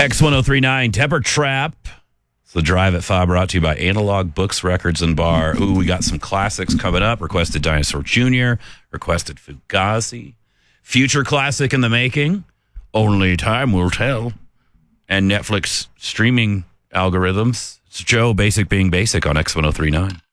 X1039 Temper Trap. It's the Drive at 5 brought to you by Analog Books, Records, and Bar. Ooh, we got some classics coming up. Requested Dinosaur Jr., requested Fugazi. Future classic in the making. Only time will tell. And Netflix streaming algorithms. It's Joe, Basic Being Basic on X1039.